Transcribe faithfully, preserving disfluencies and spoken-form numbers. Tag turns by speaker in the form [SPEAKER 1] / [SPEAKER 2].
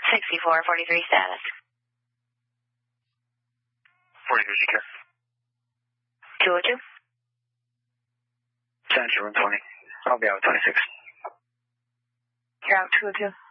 [SPEAKER 1] sixty-four forty-three status.
[SPEAKER 2] forty-three secure.
[SPEAKER 1] two oh two.
[SPEAKER 2] Center room twenty. I'll be out twenty-six.
[SPEAKER 1] You're out two oh two.